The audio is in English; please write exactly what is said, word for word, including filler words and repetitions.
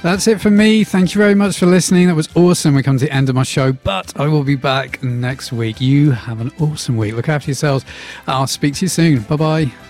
That's it for me. Thank you very much for listening. That was awesome. We come to the end of my show, but I will be back next week. You have an awesome week. Look after yourselves. I'll speak to you soon. Bye-bye.